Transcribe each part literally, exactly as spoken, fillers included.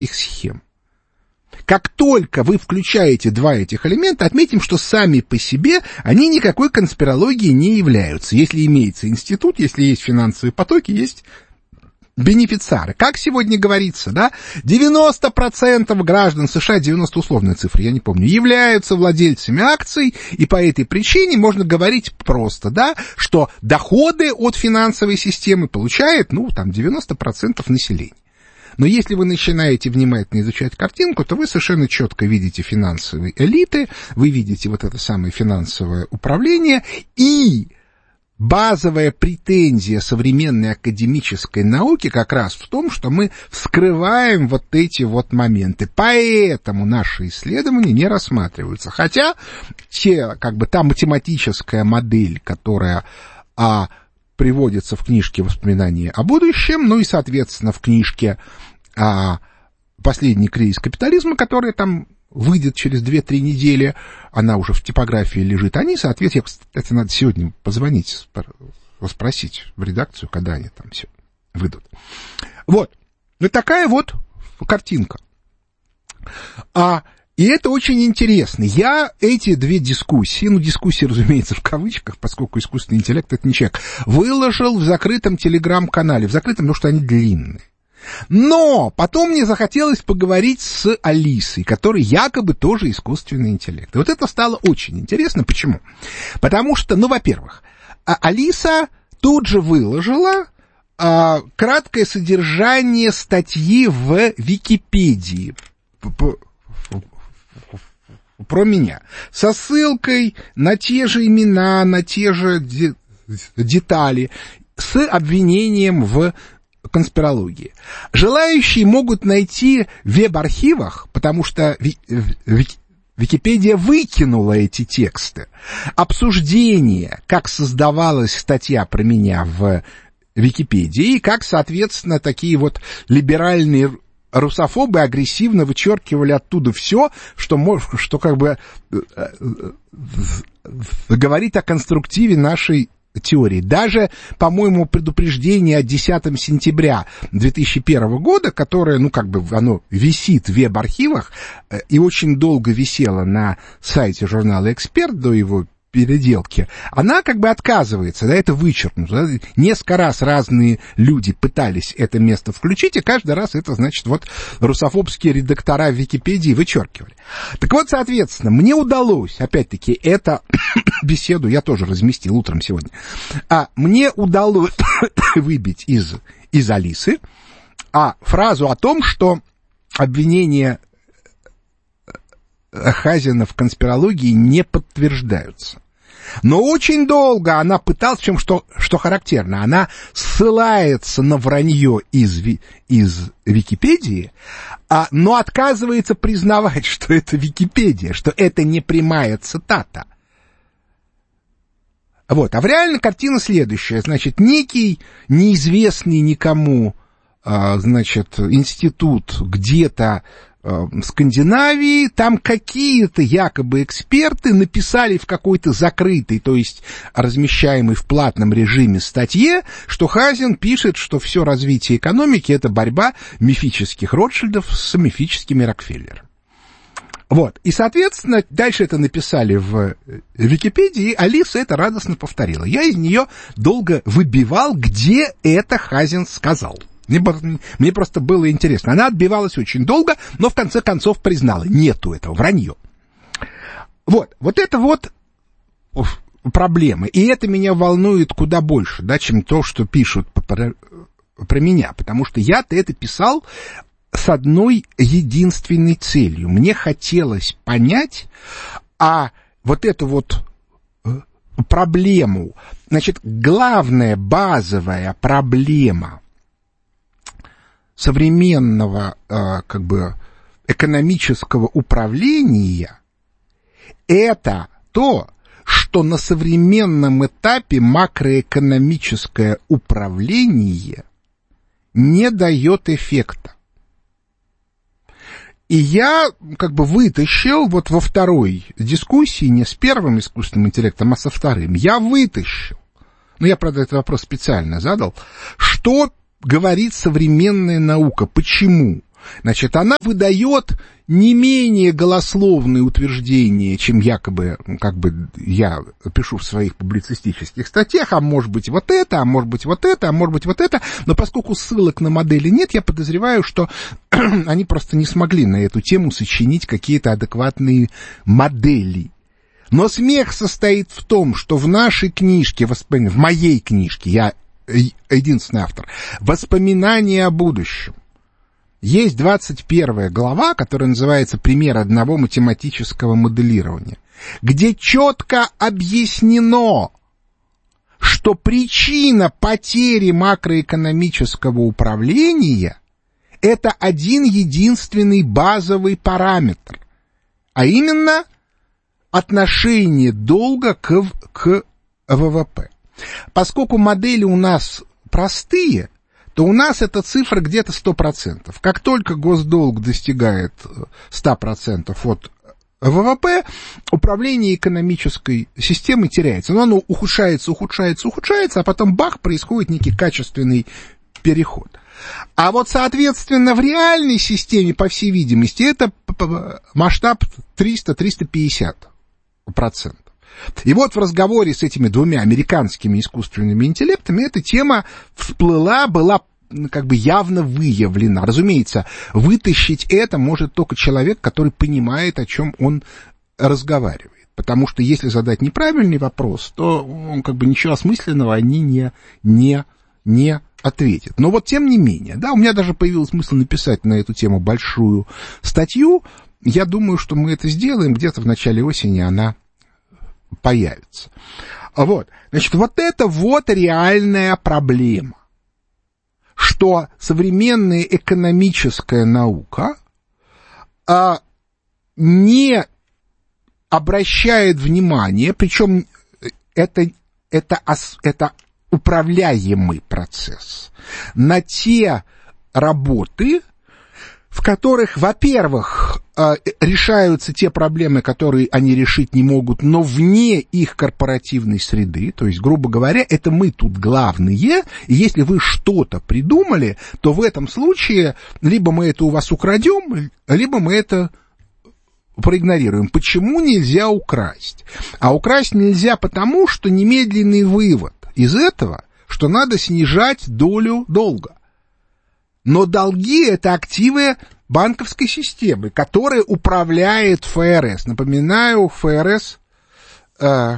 их схем. Как только вы включаете два этих элемента, отметим, что сами по себе они никакой конспирологией не являются. Если имеется институт, если есть финансовые потоки, есть бенефициары. Как сегодня говорится, да, девяносто процентов граждан США, девяносто условная цифра, я не помню, являются владельцами акций, и по этой причине можно говорить просто, да, что доходы от финансовой системы получает, ну, там, девяносто процентов населения. Но если вы начинаете внимательно изучать картинку, то вы совершенно четко видите финансовые элиты, вы видите вот это самое финансовое управление, и базовая претензия современной академической науки как раз в том, что мы вскрываем вот эти вот моменты. Поэтому наши исследования не рассматриваются. Хотя те, как бы, та математическая модель, которая а, приводится в книжке «Воспоминания о будущем», ну и, соответственно, в книжке а, «Последний кризис капитализма», которая там выйдет через две-три недели, она уже в типографии лежит, они, соответственно, кстати, надо сегодня позвонить, спросить в редакцию, когда они там все выйдут. Вот, вот такая вот картинка. А, и это очень интересно. Я эти две дискуссии, ну, дискуссии, разумеется, в кавычках, поскольку искусственный интеллект — это не человек, выложил в закрытом телеграм-канале, в закрытом, потому что они длинные. Но потом мне захотелось поговорить с Алисой, которая якобы тоже искусственный интеллект. И вот это стало очень интересно. Почему? Потому что, ну, во-первых, Алиса тут же выложила а, краткое содержание статьи в Википедии про меня, со ссылкой на те же имена, на те же де- детали, с обвинением в конспирологии. Желающие могут найти в веб-архивах, потому что Википедия выкинула эти тексты, обсуждение, как создавалась статья про меня в Википедии, и как, соответственно, такие вот либеральные русофобы агрессивно вычеркивали оттуда все, что, что как бы говорит о конструктиве нашей теории. Даже, по-моему, предупреждение от десятого сентября две тысячи первого года, которое, ну, как бы, оно висит в веб-архивах и очень долго висело на сайте журнала «Эксперт» до его переделки, она как бы отказывается, да, это вычеркнуто. Да? Несколько раз разные люди пытались это место включить, и каждый раз это, значит, вот русофобские редактора в Википедии вычеркивали. Так вот, соответственно, мне удалось, опять-таки, эту беседу я тоже разместил утром сегодня, а мне удалось выбить из, из Алисы а, фразу о том, что обвинения Хазина в конспирологии не подтверждаются. Но очень долго она пыталась, в чем что, что характерно, она ссылается на вранье из, из Википедии, а, но отказывается признавать, что это Википедия, что это не прямая цитата. Вот, а в реальной картина следующая. Значит, некий неизвестный никому, а, значит, институт где-то в Скандинавии, там какие-то якобы эксперты написали в какой-то закрытой, то есть размещаемой в платном режиме статье, что Хазин пишет, что все развитие экономики — это борьба мифических Ротшильдов с мифическими Рокфеллерами. Вот, и, соответственно, дальше это написали в Википедии, и Алиса это радостно повторила. Я из нее долго выбивал, где это Хазин сказал. Мне, мне просто было интересно. Она отбивалась очень долго, но в конце концов признала: нету этого, вранье. Вот, вот это вот проблемы. И это меня волнует куда больше, да, чем то, что пишут про, про меня. Потому что я-то это писал с одной единственной целью. Мне хотелось понять, а вот эту вот проблему, значит, главная базовая проблема современного, как бы, экономического управления — это то, что на современном этапе макроэкономическое управление не дает эффекта. И я как бы вытащил вот во второй дискуссии, не с первым искусственным интеллектом, а со вторым, я вытащил, ну я, правда, этот вопрос специально задал, что говорит современная наука. Почему? Значит, она выдает не менее голословные утверждения, чем якобы, как бы я пишу в своих публицистических статьях, а может быть вот это, а может быть вот это, а может быть вот это, но поскольку ссылок на модели нет, я подозреваю, что они просто не смогли на эту тему сочинить какие-то адекватные модели. Но смех состоит в том, что в нашей книжке, в моей книжке, я единственный автор, «Воспоминания о будущем», есть двадцать первая глава, которая называется «Пример одного математического моделирования», где четко объяснено, что причина потери макроэкономического управления – это один единственный базовый параметр, а именно отношение долга к, к ВВП. Поскольку модели у нас простые, то у нас эта цифра где-то сто процентов. Как только госдолг достигает сто процентов от ВВП, управление экономической системой теряется. Но оно ухудшается, ухудшается, ухудшается, а потом бах, происходит некий качественный переход. А вот, соответственно, в реальной системе, по всей видимости, это масштаб триста - триста пятьдесят процентов. И вот в разговоре с этими двумя американскими искусственными интеллектами эта тема всплыла, была как бы явно выявлена. Разумеется, вытащить это может только человек, который понимает, о чем он разговаривает. Потому что если задать неправильный вопрос, то он как бы ничего осмысленного они не, не, не ответят. Но вот тем не менее, да, у меня даже появилась мысль написать на эту тему большую статью. Я думаю, что мы это сделаем, где-то в начале осени она появится. Вот. Значит, вот это вот реальная проблема, что современная экономическая наука а, не обращает внимания, причем это, это, это управляемый процесс, на те работы, в которых, во-первых, решаются те проблемы, которые они решить не могут, но вне их корпоративной среды, то есть, грубо говоря, это мы тут главные, и если вы что-то придумали, то в этом случае либо мы это у вас украдем, либо мы это проигнорируем. Почему нельзя украсть? А украсть нельзя потому, что немедленный вывод из этого, что надо снижать долю долга. Но долги — это активы банковской системы, которая управляет ФРС. Напоминаю, ФРС, э,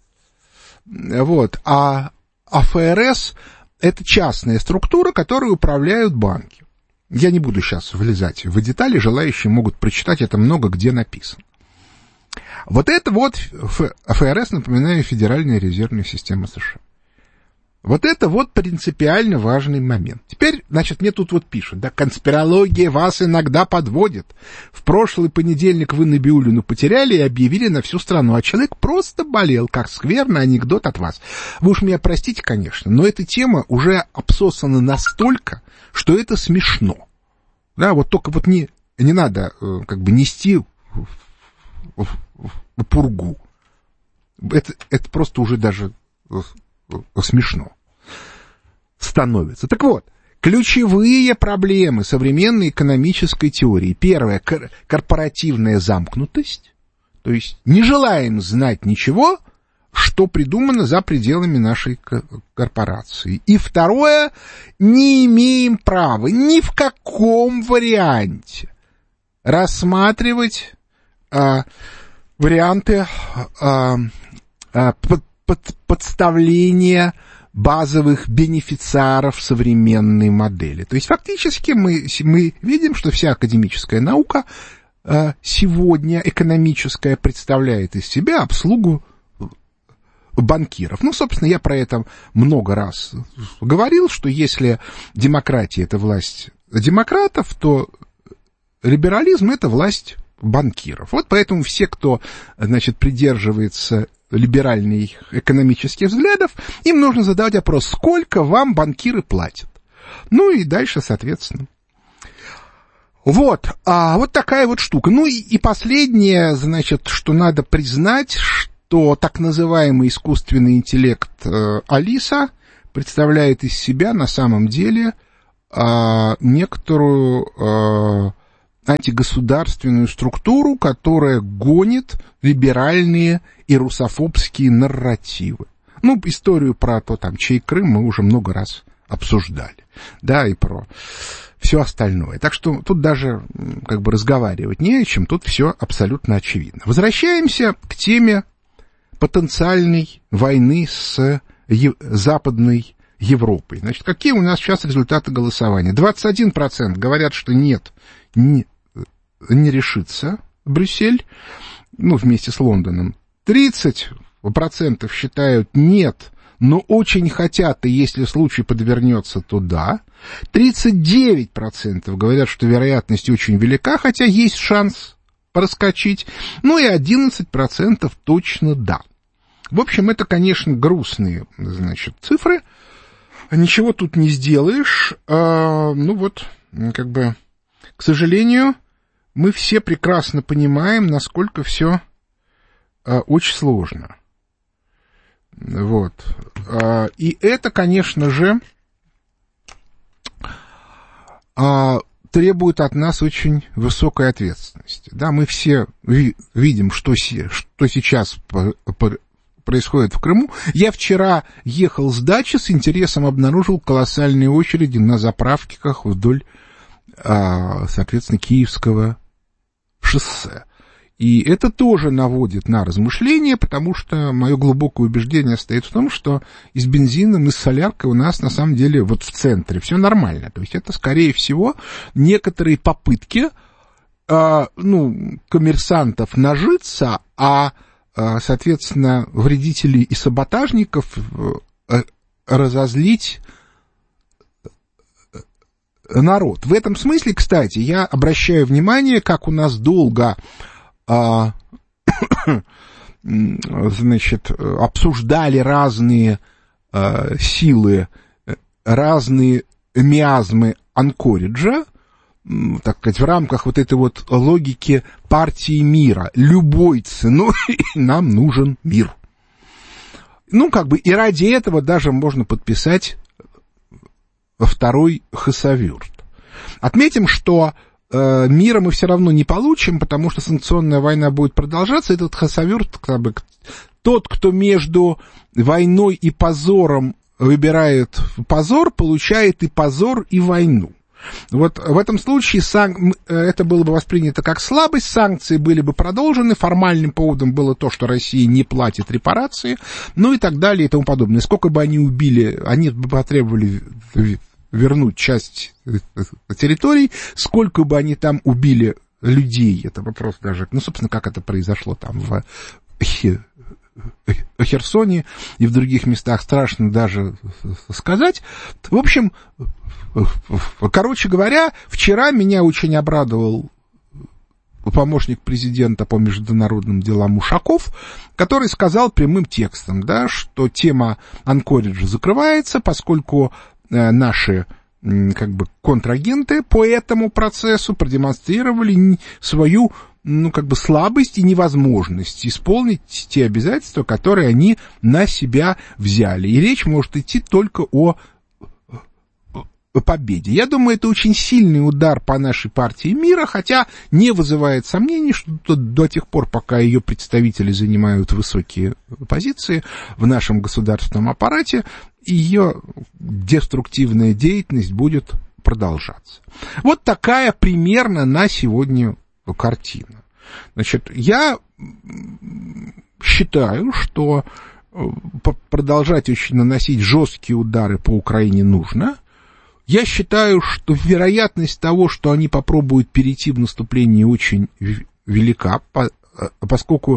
вот, а, а ФРС — это частная структура, которой управляют банки. Я не буду сейчас влезать в детали, желающие могут прочитать, это много где написано. Вот это вот ФРС, напоминаю, Федеральная резервная система США. Вот это вот принципиально важный момент. Теперь, значит, мне тут вот пишут, да, конспирология вас иногда подводит. В прошлый понедельник вы Набиуллину потеряли и объявили на всю страну, а человек просто болел, как скверный анекдот от вас. Вы уж меня простите, конечно, но эта тема уже обсосана настолько, что это смешно. Да, вот только вот не, не надо как бы нести в, в, в пургу. Это, это просто уже даже смешно становится. Так вот, ключевые проблемы современной экономической теории. Первое — корпоративная замкнутость. То есть не желаем знать ничего, что придумано за пределами нашей корпорации. И второе — не имеем права ни в каком варианте рассматривать а, варианты а, а, под Под, подставление базовых бенефициаров современной модели. То есть фактически мы, мы видим, что вся академическая наука э, сегодня, экономическая, представляет из себя обслугу банкиров. Ну, собственно, я про это много раз говорил, что если демократия — это власть демократов, то либерализм — это власть банкиров. Вот поэтому все, кто, значит, придерживается либеральных экономических взглядов, им нужно задавать вопрос, сколько вам банкиры платят. Ну и дальше, соответственно. Вот, а вот такая вот штука. Ну и, и последнее, значит, что надо признать, что так называемый искусственный интеллект э, Алиса представляет из себя на самом деле а, некоторую а, антигосударственную структуру, которая гонит либеральные и русофобские нарративы. Ну, историю про то, там, чей Крым мы уже много раз обсуждали, да, и про все остальное. Так что тут даже как бы разговаривать не о чем, тут все абсолютно очевидно. Возвращаемся к теме потенциальной войны с е- Западной Европой. Значит, какие у нас сейчас результаты голосования? двадцать один процент говорят, что нет, не, не решится Брюссель, ну, вместе с Лондоном. тридцать процентов считают нет, но очень хотят, и если случай подвернется, то да. тридцать девять процентов говорят, что вероятность очень велика, хотя есть шанс проскочить. Ну и одиннадцать процентов точно да. В общем, это, конечно, грустные, значит, цифры. Ничего тут не сделаешь. А, ну вот, как бы, к сожалению, мы все прекрасно понимаем, насколько все а, очень сложно. Вот. А, и это, конечно же, а, требует от нас очень высокой ответственности. Да, мы все ви- видим, что, си- что сейчас по- по- происходит в Крыму. Я вчера ехал с дачи, с интересом обнаружил колоссальные очереди на заправках вдоль, а, соответственно, Киевского шоссе. И это тоже наводит на размышления, потому что мое глубокое убеждение состоит в том, что и с бензином, и с соляркой у нас на самом деле вот в центре все нормально. То есть это, скорее всего, некоторые попытки, э, ну, коммерсантов нажиться, а, э, соответственно, вредителей и саботажников э, разозлить народ. В этом смысле, кстати, я обращаю внимание, как у нас долго... А, значит, обсуждали разные а, силы, разные миазмы Анкориджа, так сказать, в рамках вот этой вот логики партии мира. Любой ценой нам нужен мир. Ну, как бы, и ради этого даже можно подписать второй Хасавюрт. Отметим, что мира мы все равно не получим, потому что санкционная война будет продолжаться. Этот Хасавюрт, как бы, тот, кто между войной и позором выбирает позор, получает и позор, и войну. Вот в этом случае сан... это было бы воспринято как слабость, санкции были бы продолжены, формальным поводом было то, что Россия не платит репарации, ну и так далее и тому подобное. Сколько бы они убили, они бы потребовали вернуть часть территорий, сколько бы они там убили людей, это вопрос даже, ну, собственно, как это произошло там в Херсоне и в других местах, страшно даже сказать. В общем, короче говоря, вчера меня очень обрадовал помощник президента по международным делам Ушаков, который сказал прямым текстом, да, что тема Анкориджа закрывается, поскольку наши, как бы, контрагенты по этому процессу продемонстрировали свою, ну, как бы, слабость и невозможность исполнить те обязательства, которые они на себя взяли. И речь может идти только о победе. Я думаю, это очень сильный удар по нашей партии мира, хотя не вызывает сомнений, что до, до тех пор, пока ее представители занимают высокие позиции в нашем государственном аппарате, ее деструктивная деятельность будет продолжаться. Вот такая примерно на сегодня картина. Значит, я считаю, что продолжать очень наносить жесткие удары по Украине нужно. Я считаю, что вероятность того, что они попробуют перейти в наступление, очень велика, поскольку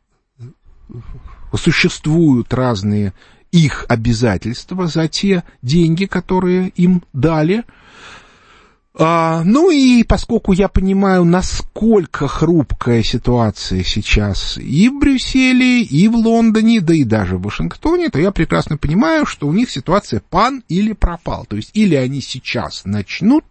существуют разные их обязательства за те деньги, которые им дали. А, ну и поскольку я понимаю, насколько хрупкая ситуация сейчас и в Брюсселе, и в Лондоне, да и даже в Вашингтоне, то я прекрасно понимаю, что у них ситуация пан или пропал. То есть или они сейчас начнут,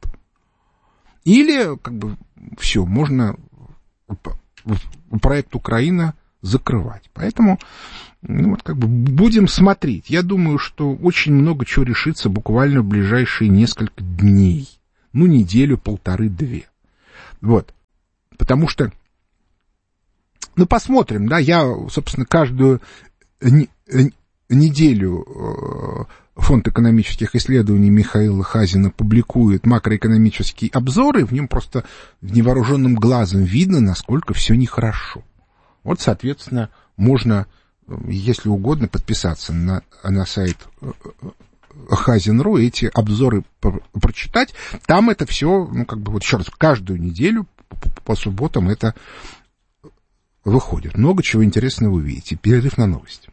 или как бы все, можно проект Украина закрывать. Поэтому, ну, вот как бы будем смотреть. Я думаю, что очень много чего решится буквально в ближайшие несколько дней. Ну, неделю, полторы, две. Вот. Потому что, ну, посмотрим, да, я, собственно, каждую не, неделю э, Фонд экономических исследований Михаила Хазина публикует макроэкономические обзоры, в нем просто невооруженным глазом видно, насколько все нехорошо. Вот, соответственно, можно, если угодно, подписаться на, на сайт Хазин.ру, эти обзоры прочитать. Там это все, ну, как бы, вот еще раз, каждую неделю по, по субботам это выходит. Много чего интересного вы увидите. Перерыв на новости.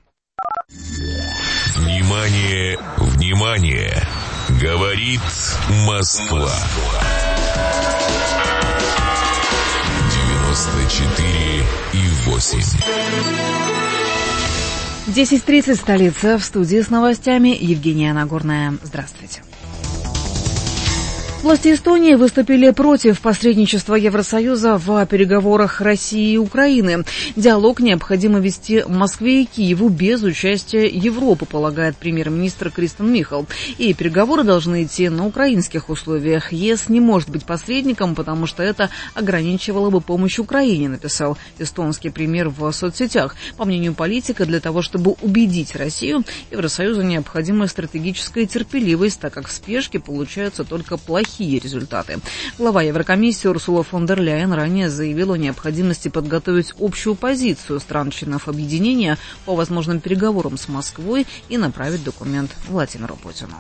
Внимание, внимание! Говорит Москва. девяносто четыре и восемь. десять тридцать, столица. В студии с новостями Евгения Нагорная. Здравствуйте. Власти Эстонии выступили против посредничества Евросоюза в переговорах России и Украины. Диалог необходимо вести Москве и Киеву без участия Европы, полагает премьер-министр Кристен Михал. И переговоры должны идти на украинских условиях. ЕС не может быть посредником, потому что это ограничивало бы помощь Украине, написал эстонский премьер в соцсетях. По мнению политика, для того, чтобы убедить Россию, Евросоюзу необходима стратегическая терпеливость, так как в спешке получаются только плохие результаты. Глава Еврокомиссии Урсула фон дер Ляйен ранее заявила о необходимости подготовить общую позицию стран-членов объединения по возможным переговорам с Москвой и направить документ Владимиру Путину.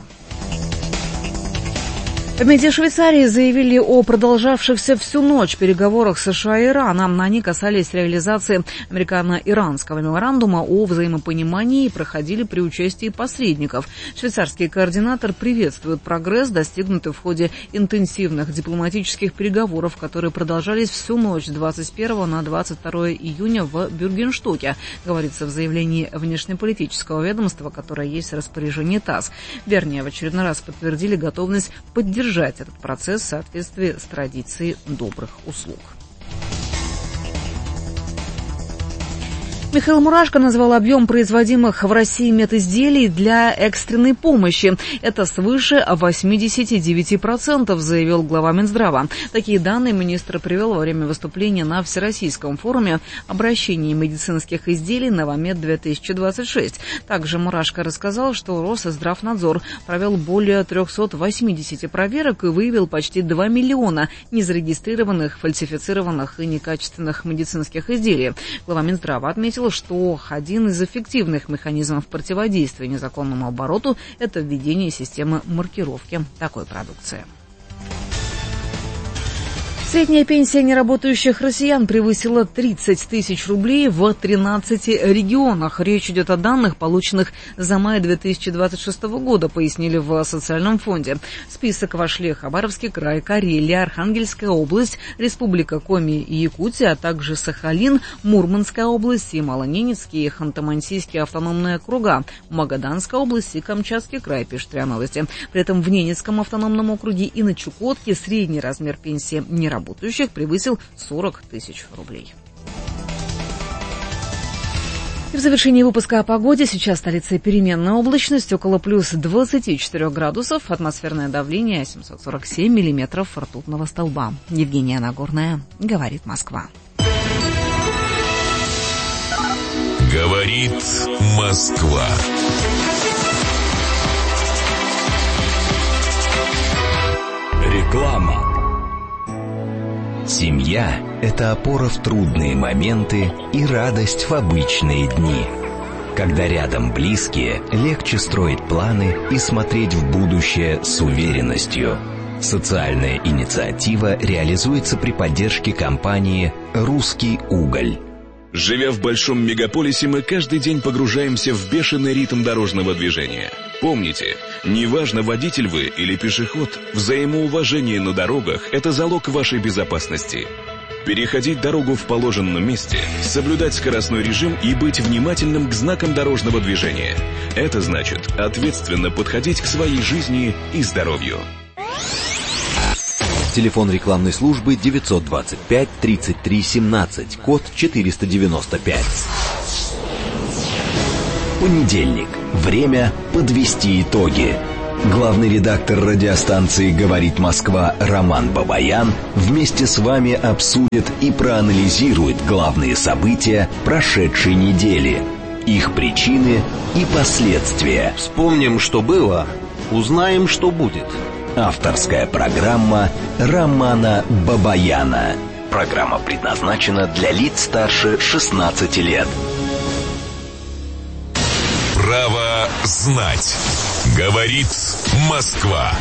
В МИДе Швейцарии заявили о продолжавшихся всю ночь переговорах США и Ирана. Они касались реализации американо-иранского меморандума о взаимопонимании и проходили при участии посредников. Швейцарский координатор приветствует прогресс, достигнутый в ходе интенсивных дипломатических переговоров, которые продолжались всю ночь с двадцать первого на двадцать второе июня в Бюргенштоке, говорится в заявлении внешнеполитического ведомства, которое есть в распоряжении ТАСС. Вернее, в очередной раз подтвердили готовность поддержать этот процесс в соответствии с традицией добрых услуг. Михаил Мурашко назвал объем производимых в России медизделий для экстренной помощи. Это свыше восемьдесят девять процентов, заявил глава Минздрава. Такие данные министр привел во время выступления на Всероссийском форуме обращений медицинских изделий «Новомед две тысячи двадцать шесть». Также Мурашко рассказал, что Росздравнадзор провел более триста восемьдесят проверок и выявил почти два миллиона незарегистрированных, фальсифицированных и некачественных медицинских изделий. Глава Минздрава отметил, что один из эффективных механизмов противодействия незаконному обороту – это введение системы маркировки такой продукции. Средняя пенсия неработающих россиян превысила тридцать тысяч рублей в тринадцати регионах. Речь идет о данных, полученных за май две тысячи двадцать шестого года, пояснили в социальном фонде. В список вошли Хабаровский край, Карелия, Архангельская область, Республика Коми и Якутия, а также Сахалин, Мурманская область и Малоненецкий и Ханты-Мансийские автономные округа, Магаданская область и Камчатский край, пишет РИА Новости. При этом в Ненецком автономном округе и на Чукотке средний размер пенсии неработающих работающих превысил сорок тысяч рублей. И в завершении выпуска о погоде. Сейчас в столице переменная облачность, около плюс двадцати четырёх градусов, атмосферное давление семьсот сорок семь миллиметров ртутного столба. Евгения Нагорная, говорит Москва. Говорит Москва. Реклама. Семья – это опора в трудные моменты и радость в обычные дни. Когда рядом близкие, легче строить планы и смотреть в будущее с уверенностью. Социальная инициатива реализуется при поддержке компании «Русский уголь». Живя в большом мегаполисе, мы каждый день погружаемся в бешеный ритм дорожного движения. Помните, неважно, водитель вы или пешеход, взаимоуважение на дорогах – это залог вашей безопасности. Переходить дорогу в положенном месте, соблюдать скоростной режим и быть внимательным к знакам дорожного движения. Это значит ответственно подходить к своей жизни и здоровью. Телефон рекламной службы девятьсот двадцать пять тридцать три семнадцать, код четыреста девяносто пять. Понедельник. Время подвести итоги. Главный редактор радиостанции «Говорит Москва» Роман Бабаян вместе с вами обсудит и проанализирует главные события прошедшей недели, их причины и последствия. Вспомним, что было, узнаем, что будет. Авторская программа Романа Бабаяна. Программа предназначена для лиц старше шестнадцати лет. Право знать. Говорит Москва.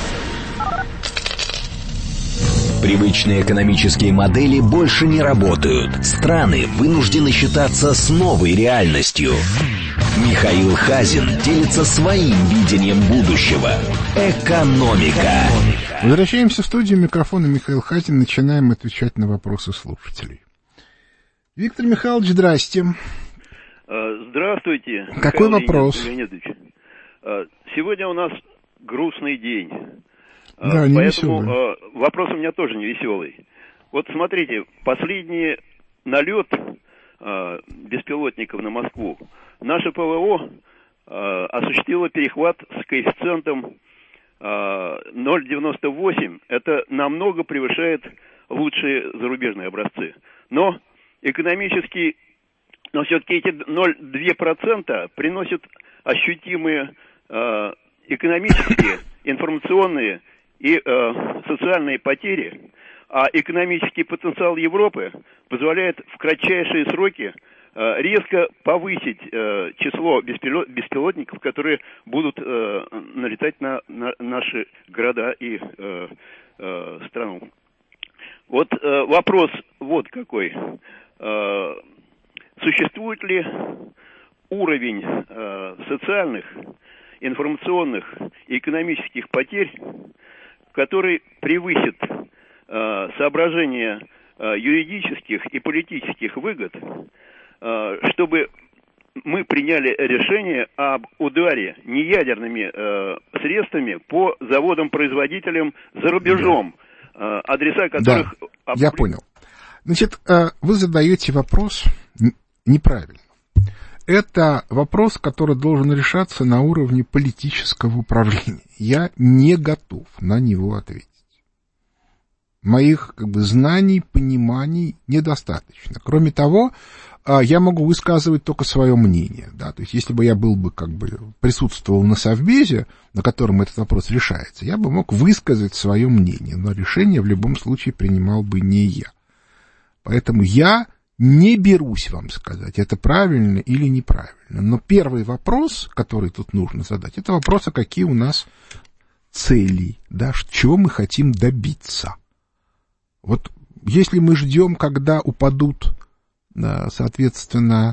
Привычные экономические модели больше не работают. Страны вынуждены считаться с новой реальностью. Михаил Хазин делится своим видением будущего. Экономика. Возвращаемся в студию. Микрофона Михаил Хазин. Начинаем отвечать на вопросы слушателей. Виктор Михайлович, здрасте. Здравствуйте. Какой Михаил вопрос? Леонидович. Сегодня у нас грустный день. Да, не Поэтому веселый. вопрос у меня тоже не веселый. Вот смотрите, последний налет беспилотников на Москву наше ПВО осуществило перехват с коэффициентом ноль целых девяносто восемь. Это намного превышает лучшие зарубежные образцы. Но экономически, но все-таки эти ноль целых две десятых процента приносят ощутимые э, экономические, информационные и э, социальные потери, а экономический потенциал Европы позволяет в кратчайшие сроки э, резко повысить э, число беспилот, беспилотников, которые будут э, налетать на, на наши города и э, э, страну. Вот э, вопрос вот какой. Э, существует ли уровень э, социальных, информационных и экономических потерь, который превысит э, соображения э, юридических и политических выгод, э, чтобы мы приняли решение об ударе неядерными э, средствами по заводам-производителям за рубежом, э, адреса которых... Да, я понял. Значит, вы задаете вопрос неправильно. Это вопрос, который должен решаться на уровне политического управления. Я не готов на него ответить. Моих как бы, знаний, пониманий недостаточно. Кроме того, я могу высказывать только свое мнение. Да? То есть, если бы я был бы, как бы, присутствовал на совбезе, на котором этот вопрос решается, я бы мог высказать свое мнение, но решение в любом случае принимал бы не я. Поэтому я не берусь вам сказать, это правильно или неправильно. Но первый вопрос, который тут нужно задать, это вопрос, а какие у нас цели, да, чего мы хотим добиться. Вот если мы ждем, когда упадут, соответственно,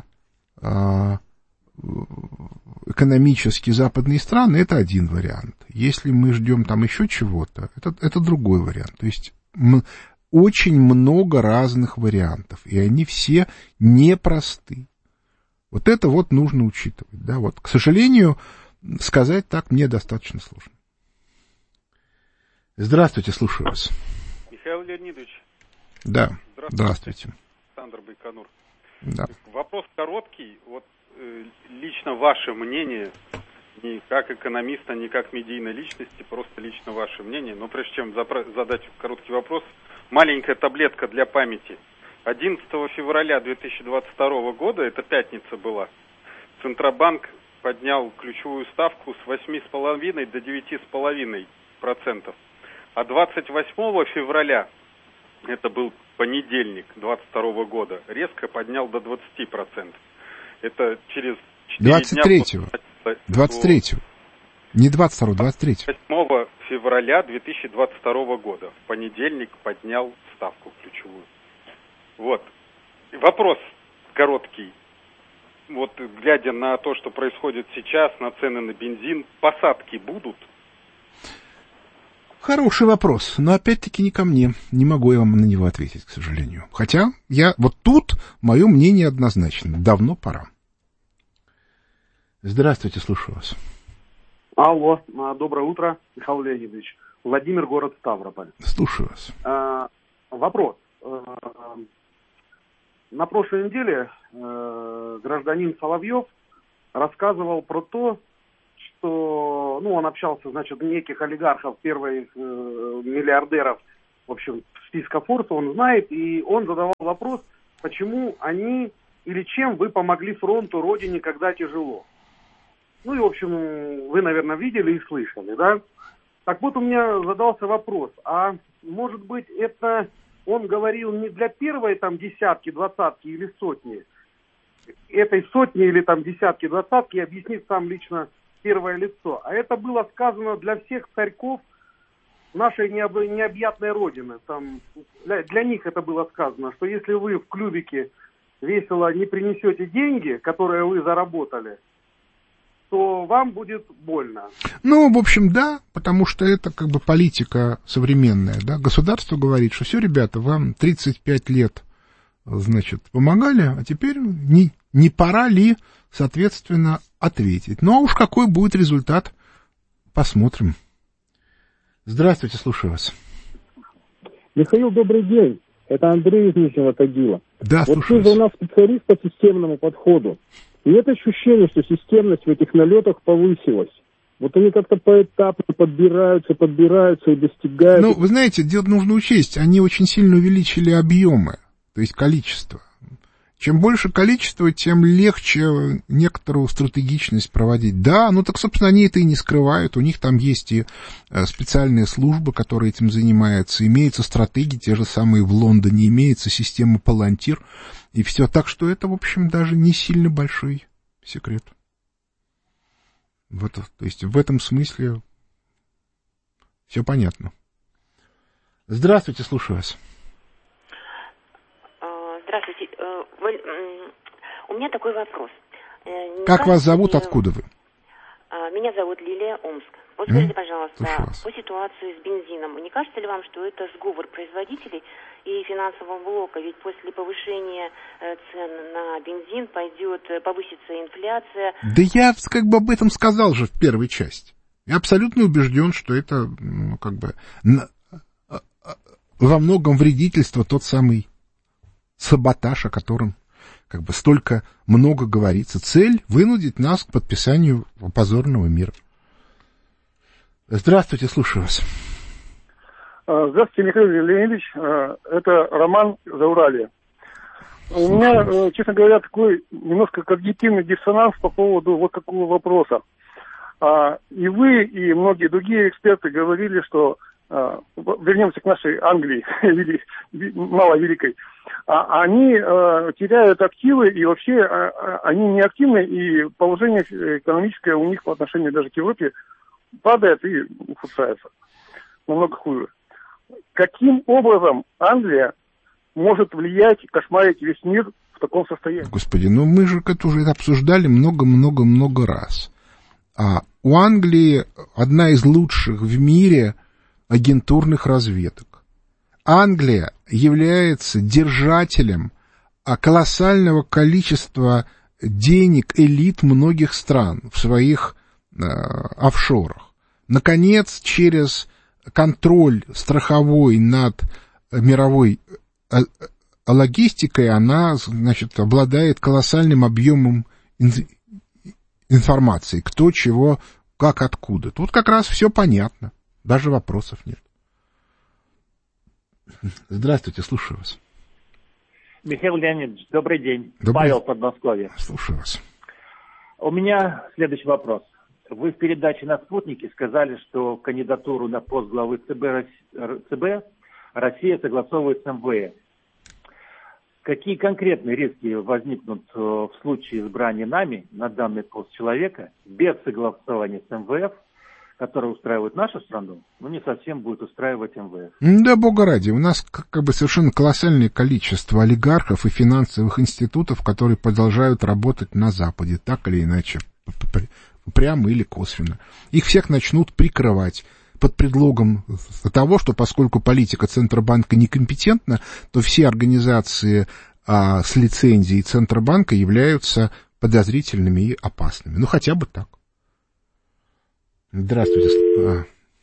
экономически западные страны, это один вариант. Если мы ждем там еще чего-то, это, это другой вариант. То есть мы... Очень много разных вариантов, и они все непросты. Вот это вот нужно учитывать. Да? Вот, к сожалению, сказать так мне достаточно сложно. Здравствуйте, слушаю вас. Михаил Леонидович. Да, здравствуйте. здравствуйте. Александр Байконур. Да. Вопрос короткий. Вот э, лично ваше мнение, не как экономиста, не как медийной личности, просто лично ваше мнение. Но прежде чем запра- задать короткий вопрос, маленькая таблетка для памяти. одиннадцатого февраля две тысячи двадцать второго года, это пятница была, Центробанк поднял ключевую ставку с восемь целых пять десятых до девять целых пять десятых процентов. А двадцать восьмого февраля, это был понедельник двадцать второго года, резко поднял до двадцати процентов. Это через четыре двадцать третьего. дня... двадцать третьего. Не двадцать второго, двадцать третьего. восьмого февраля две тысячи двадцать второго года. В понедельник поднял ставку ключевую. Вот. Вопрос короткий. Вот глядя на то, что происходит сейчас, на цены на бензин, посадки будут? Хороший вопрос, но опять-таки не ко мне. Не могу я вам на него ответить, к сожалению. Хотя я вот тут мое мнение однозначно. Давно пора. Здравствуйте, слушаю вас. Алло, доброе утро, Михаил Леонидович. Владимир, город Ставрополь. Слушаю вас. А, вопрос. А, на прошлой неделе а, гражданин Соловьев рассказывал про то, что, ну, он общался, значит, неких олигархов, первых э, миллиардеров, в общем, списка Форбса, он знает, и он задавал вопрос, почему они или чем вы помогли фронту, родине, когда тяжело. Ну и, в общем, вы, наверное, видели и слышали, да? Так вот, у меня задался вопрос, а может быть, это он говорил не для первой там десятки, двадцатки или сотни, этой сотни или там десятки, двадцатки объяснит сам лично первое лицо, а это было сказано для всех царьков нашей необ- необъятной родины. Там, для, для них это было сказано, что если вы в клювике весело не принесете деньги, которые вы заработали, то вам будет больно. Ну, в общем, да, потому что это как бы политика современная, да. Государство говорит, что все, ребята, вам тридцать пять лет, значит, помогали, а теперь не, не пора ли, соответственно, ответить. Ну, а уж какой будет результат, посмотрим. Здравствуйте, слушаю вас. Михаил, добрый день. Это Андрей из Нижнего Тагила. Да, вот слушаю вы вас. у нас специалист по системному подходу. Нет ощущения, что системность в этих налетах повысилась. Вот они как-то поэтапно подбираются, подбираются и достигают. Ну, вы знаете, дело нужно учесть, они очень сильно увеличили объемы, то есть количество. Чем больше количество, тем легче некоторую стратегичность проводить. Да, ну так, собственно, они это и не скрывают. У них там есть и специальные службы, которые этим занимаются. Имеются стратегии, те же самые в Лондоне, имеется система Палантир. И все. Так что это, в общем, даже не сильно большой секрет. Вот, то есть в этом смысле все понятно. Здравствуйте, слушаю вас. Здравствуйте. У меня такой вопрос. Не как кажется, вас зовут, ли... откуда вы? Меня зовут Лилия, Омск. Вот скажите, пожалуйста, Слушаю по ситуации с бензином, не кажется ли вам, что это сговор производителей и финансового блока? Ведь после повышения цен на бензин пойдет, повысится инфляция. Да я как бы об этом сказал же в первой части. Я абсолютно убежден, что это, ну, как бы во многом вредительство, тот самый саботаж, о котором как бы столько много говорится. Цель — вынудить нас к подписанию позорного мира. Здравствуйте, слушаю вас. Здравствуйте, Михаил Леонидович. Это Роман Зауралье. У меня, честно говоря, такой немножко когнитивный диссонанс по поводу вот такого вопроса. И вы, и многие другие эксперты говорили, что вернемся к нашей Англии, маловеликой. Они теряют активы, и вообще они не активны, и положение экономическое у них по отношению даже к Европе падает и ухудшается. Намного хуже. Каким образом Англия может влиять, кошмарить весь мир в таком состоянии? Господи, ну мы же это уже обсуждали много-много-много раз. А у Англии одна из лучших в мире агентурных разведок. Англия является держателем колоссального количества денег элит многих стран в своих э, офшорах. Наконец, через контроль страховой над мировой э, логистикой она, значит, обладает колоссальным объемом ин- информации, кто, чего, как, откуда. Тут как раз все понятно, даже вопросов нет. Здравствуйте, слушаю вас. Михаил Леонидович, добрый день. Добрый... Павел, Подмосковье. Слушаю вас. У меня следующий вопрос. Вы в передаче на «Спутнике» сказали, что кандидатуру на пост главы ЦБ, ЦБ Россия согласовывает с эм вэ эф. Какие конкретные риски возникнут в случае избрания нами на данный пост человека без согласования с эм вэ эф, который устраивает нашу страну, но не совсем будет устраивать эм вэ эф? Да, бога ради, у нас как бы совершенно колоссальное количество олигархов и финансовых институтов, которые продолжают работать на Западе, так или иначе, прямо или косвенно. Их всех начнут прикрывать под предлогом того, что поскольку политика Центробанка некомпетентна, то все организации а, с лицензией Центробанка являются подозрительными и опасными. Ну, хотя бы так. Здравствуйте. А.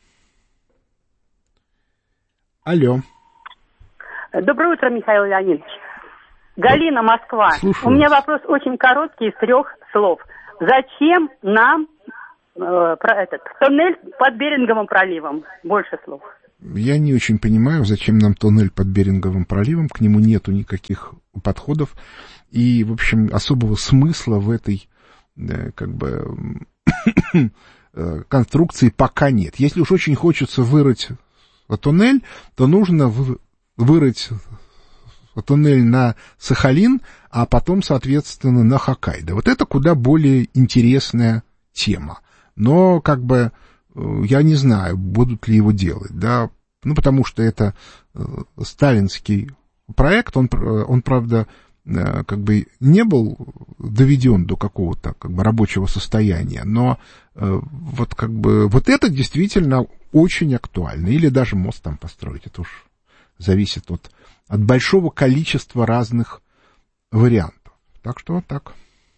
Алло. Доброе утро, Михаил Леонидович. Галина, Москва. Слушаю У меня вас. вопрос очень короткий, из трех слов. Зачем нам э, про этот туннель под Беринговым проливом? Больше слов. Я не очень понимаю, зачем нам туннель под Беринговым проливом, к нему нету никаких подходов, и, в общем, особого смысла в этой, как бы, конструкции пока нет. Если уж очень хочется вырыть туннель, то нужно вырыть туннель на Сахалин, а потом, соответственно, на Хоккайдо. Вот это куда более интересная тема. Но, как бы, я не знаю, будут ли его делать, да, ну, потому что это э, сталинский проект, он, он, правда, э, как бы не был доведен до какого-то, как бы, рабочего состояния, но э, вот, как бы, вот это действительно очень актуально, или даже мост там построить, это уж зависит от, от большого количества разных вариантов, так что вот так.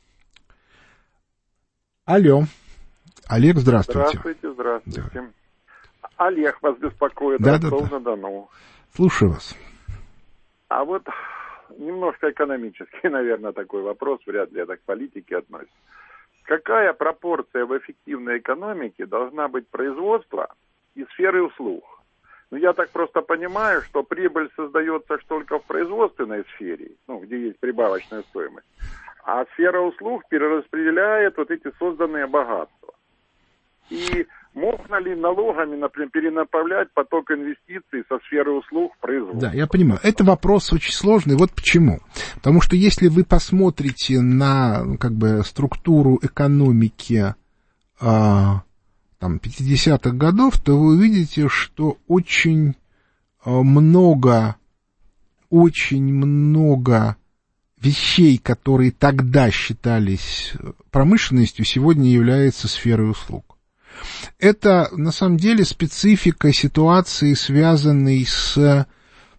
Алло. Олег, здравствуйте. Здравствуйте, здравствуйте. Да. Олег вас беспокоит, да, да, да. Ростов-на-Дону. Слушаю вас. А вот немножко экономический, наверное, такой вопрос, вряд ли это к политике относится. Какая пропорция в эффективной экономике должна быть производства и сферы услуг? Ну, я так просто понимаю, что прибыль создается только в производственной сфере, ну, где есть прибавочная стоимость, а сфера услуг перераспределяет вот эти созданные богатства. И можно ли налогами, например, перенаправлять поток инвестиций со сферы услуг в производство? Да, я понимаю. Это вопрос очень сложный. Вот почему. Потому что если вы посмотрите на, как бы, структуру экономики а, там, пятидесятых годов, то вы увидите, что очень много, очень много вещей, которые тогда считались промышленностью, сегодня являются сферой услуг. Это, на самом деле, специфика ситуации, связанной с,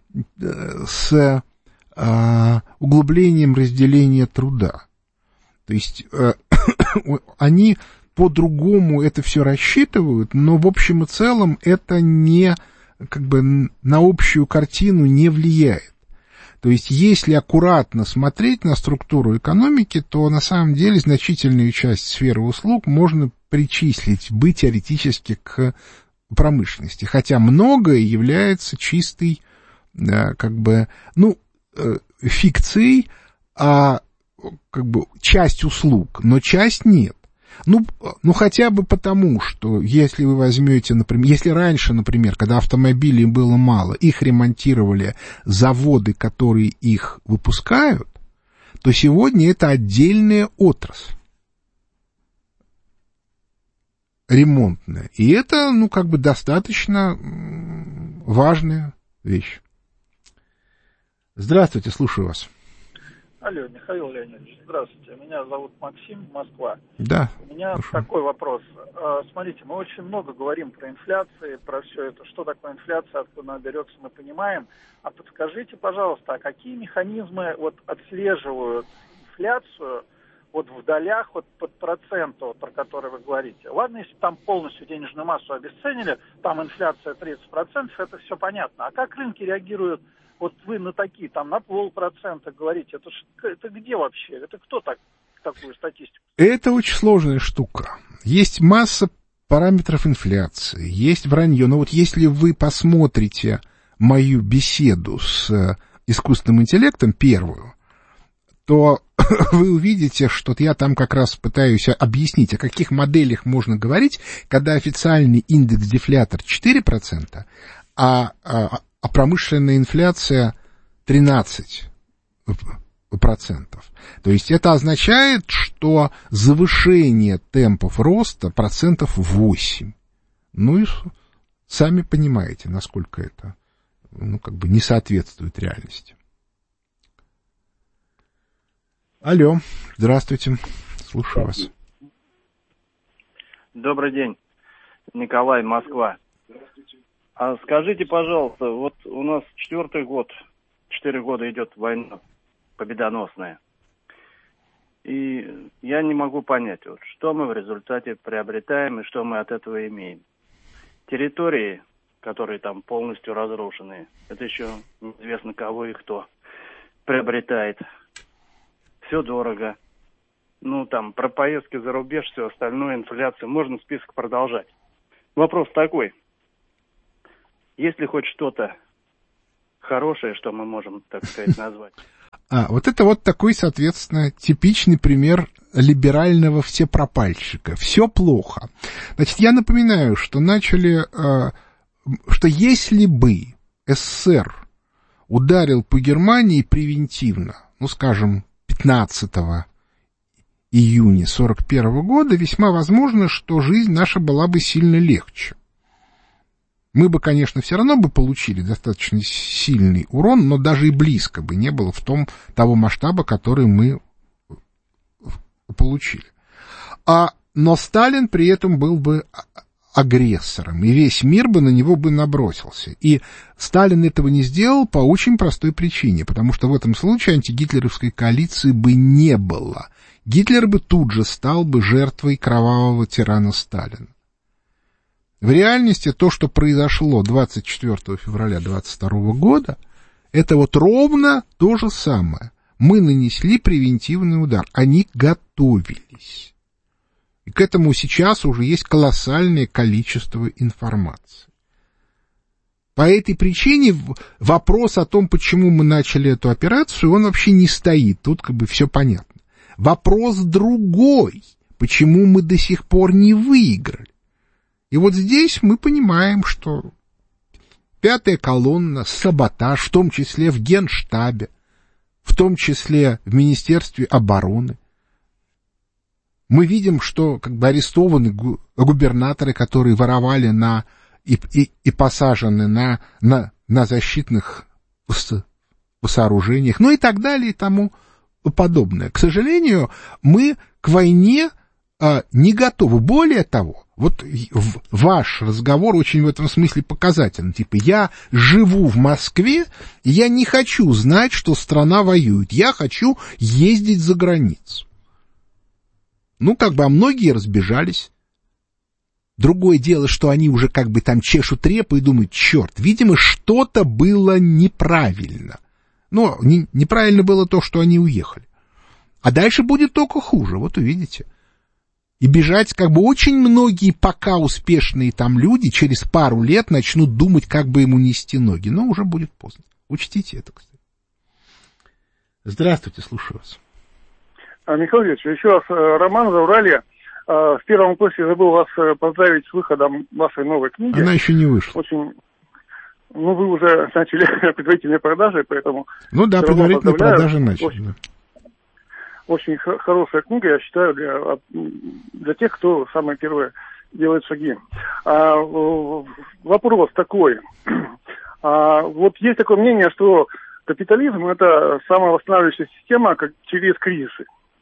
с а, углублением разделения труда. То есть а, они по-другому это все рассчитывают, но в общем и целом это не, как бы, на общую картину не влияет. То есть, если аккуратно смотреть на структуру экономики, то на самом деле значительную часть сферы услуг можно причислить бы теоретически к промышленности, хотя многое является чистой, как бы, ну, фикцией, а как бы часть услуг, но часть нет. Ну, ну, хотя бы потому, что если вы возьмете, например, если раньше, например, когда автомобилей было мало, их ремонтировали заводы, которые их выпускают, то сегодня это отдельная отрасль ремонтная. И это, ну, как бы достаточно важная вещь. Здравствуйте, слушаю вас. Алло, Михаил Леонидович, здравствуйте. Меня зовут Максим, Москва. Да. У меня слушаю. Такой вопрос. Смотрите, мы очень много говорим про инфляцию, про все это. Что такое инфляция, откуда она берется, мы понимаем. А подскажите, пожалуйста, а какие механизмы вот отслеживают инфляцию вот в долях, вот под процент, вот, про который вы говорите? Ладно, если там полностью денежную массу обесценили, там инфляция тридцать процентов, это все понятно. А как рынки реагируют? Вот вы на такие, там, на полпроцента говорите, это, ж, это где вообще? Это кто так, такую статистику? Это очень сложная штука. Есть масса параметров инфляции, есть вранье. Но вот если вы посмотрите мою беседу с искусственным интеллектом, первую, то вы увидите, что я там как раз пытаюсь объяснить, о каких моделях можно говорить, когда официальный индекс дефлятор четыре процента, а... а промышленная инфляция тринадцать процентов. То есть это означает, что завышение темпов роста процентов восемь. Ну и сами понимаете, насколько это, ну, как бы не соответствует реальности. Алло, здравствуйте, слушаю вас. Добрый день, Николай, Москва. А скажите, пожалуйста, вот у нас четвертый год, четыре года идет война победоносная. И я не могу понять, вот, что мы в результате приобретаем и что мы от этого имеем. Территории, которые там полностью разрушены, это еще неизвестно кого и кто приобретает. Все дорого. ну, там, про поездки за рубеж, все остальное, инфляцию, можно список продолжать. Вопрос такой. Есть ли хоть что-то хорошее, что мы можем, так сказать, назвать? А, вот это вот такой, соответственно, типичный пример либерального всепропальщика. Все плохо. Значит, я напоминаю, что начали, э, что если бы СССР ударил по Германии превентивно, ну, скажем, пятнадцатого июня сорок первого года, весьма возможно, что жизнь наша была бы сильно легче. Мы бы, конечно, все равно бы получили достаточно сильный урон, но даже и близко бы не было в том, того масштаба, который мы получили. А, но Сталин при этом был бы агрессором, и весь мир бы на него бы набросился. И Сталин этого не сделал по очень простой причине, потому что в этом случае антигитлеровской коалиции бы не было. Гитлер бы тут же стал бы жертвой кровавого тирана Сталина. В реальности то, что произошло двадцать четвёртого февраля двадцать второго года, это вот ровно то же самое. Мы нанесли превентивный удар, они готовились. И к этому сейчас уже есть колоссальное количество информации. По этой причине вопрос о том, почему мы начали эту операцию, он вообще не стоит. Тут как бы все понятно. Вопрос другой. Почему мы до сих пор не выиграли? И вот здесь мы понимаем, что пятая колонна, саботаж, в том числе в Генштабе, в том числе в Министерстве обороны. Мы видим, что как бы арестованы губернаторы, которые воровали на, и, и, и посажены на, на, на защитных сооружениях, ну и так далее и тому подобное. К сожалению, мы к войне а, не готовы. Более того, вот ваш разговор очень в этом смысле показательный. Типа, я живу в Москве, и я не хочу знать, что страна воюет. Я хочу ездить за границу. Ну, как бы, а многие разбежались. Другое дело, что они уже как бы там чешут репы и думают, черт, видимо, что-то было неправильно. Ну, не, неправильно было то, что они уехали. А дальше будет только хуже, вот увидите. И бежать, как бы, очень многие пока успешные там люди через пару лет начнут думать, как бы ему нести ноги. Но уже будет поздно. Учтите это, кстати. Здравствуйте, слушаю вас. Михаил Ильич, еще раз, Роман Зауралье. В первом курсе забыл вас поздравить с выходом вашей новой книги. Она еще не вышла. Очень... Ну, вы уже начали предварительные продажи, поэтому... Ну да, предварительные продажи начали. Очень, очень х- хорошая книга, я считаю, для, для тех, кто самое первое делает шаги. А, вопрос такой. А, вот есть такое мнение, что капитализм — это самовосстанавливающая система как через кризисы.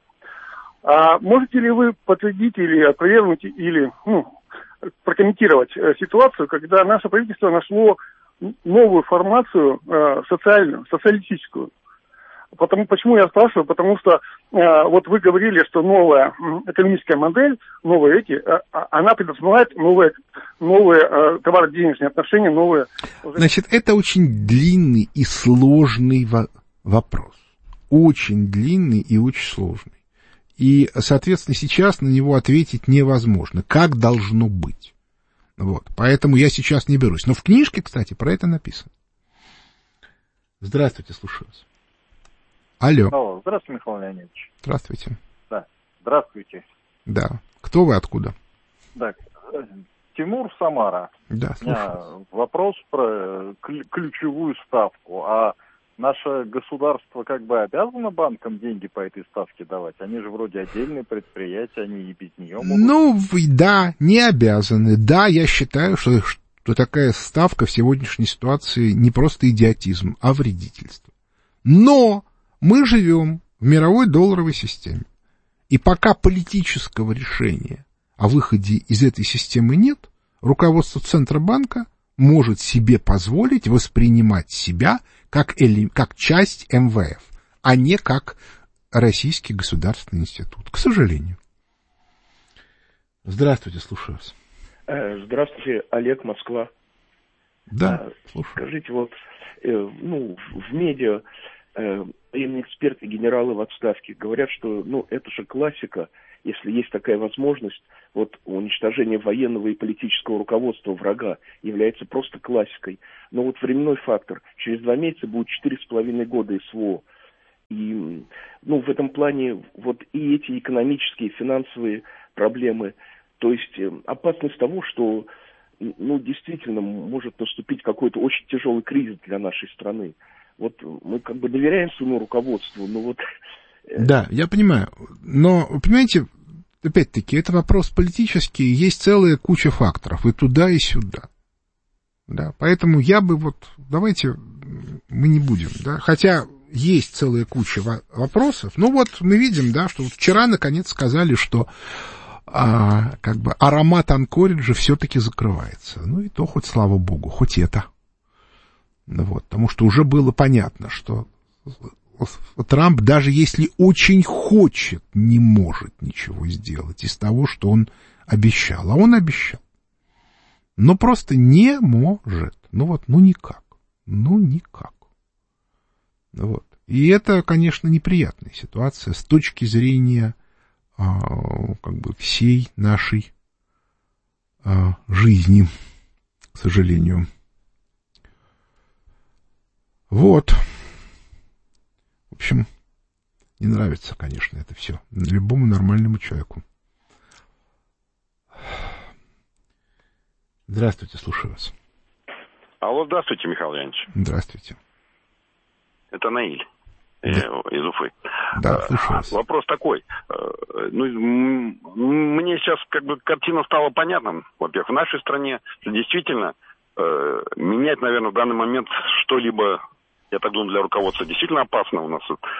А можете ли вы подтвердить или опровергнуть, или ну, прокомментировать э, ситуацию, когда наше правительство нашло новую формацию э, социальную, социалистическую? Потому, почему я спрашиваю? Потому что э, вот вы говорили, что новая э, экономическая модель, новые эти, э, она предусматривает новые, новые э, товаро-денежные отношения, новые... Значит, это очень длинный и сложный во- вопрос. Очень длинный и очень сложный. И, соответственно, сейчас на него ответить невозможно. Как должно быть? Вот. Поэтому я сейчас не берусь. Но в книжке, кстати, про это написано. Здравствуйте, слушаю вас. Алло. Алло, здравствуйте, Михаил Леонидович. Здравствуйте. Да, здравствуйте. Да. Кто вы, откуда? Да, Тимур, Самара. Да, слушаю. У меня вопрос про ключевую ставку. А наше государство как бы обязано банкам деньги по этой ставке давать? Они же вроде отдельные предприятия, они и без нее могут. Ну, да, не обязаны. Да, я считаю, что, что такая ставка в сегодняшней ситуации не просто идиотизм, а вредительство. Но мы живем в мировой долларовой системе. И пока политического решения о выходе из этой системы нет, руководство Центробанка может себе позволить воспринимать себя как, эли, как часть эм вэ эф, а не как Российский государственный институт, к сожалению. Здравствуйте, слушаю вас. Здравствуйте, Олег, Москва. Да, слушаю. Скажите, вот, ну, в медиа военные эксперты, генералы в отставке говорят, что, ну, это же классика, если есть такая возможность, вот уничтожение военного и политического руководства врага является просто классикой. Но вот временной фактор. Через два месяца будет четыре с половиной года СВО. И, ну, в этом плане вот и эти экономические, финансовые проблемы, то есть опасность того, что, ну, действительно может наступить какой-то очень тяжелый кризис для нашей страны. Вот мы как бы доверяем своему руководству, но вот... Да, я понимаю. Но, понимаете, опять-таки, это вопрос политический, есть целая куча факторов, и туда, и сюда. Да, поэтому я бы вот... Давайте мы не будем, да, хотя есть целая куча вопросов. Ну вот мы видим, да, что вот вчера наконец сказали, что а, как бы аромат Анкориджа все-таки закрывается. Ну и то хоть слава богу, хоть это. Вот, потому что уже было понятно, что Трамп, даже если очень хочет, не может ничего сделать из того, что он обещал. А он обещал. Но просто не может. Ну вот, ну никак. Ну никак. Вот. И это, конечно, неприятная ситуация с точки зрения а, как бы всей нашей а, жизни, к сожалению. Вот. В общем, не нравится, конечно, это все любому нормальному человеку. Здравствуйте, слушаю вас. Алло, здравствуйте, Михаил Леонидович. Здравствуйте. Это Наиль, да. из Уфы. Да, слушаю вас. Вопрос такой. Ну, мне сейчас как бы картина стала понятна. Во-первых, в нашей стране действительно менять, наверное, в данный момент что-либо, я так думаю, для руководства действительно опасно. У нас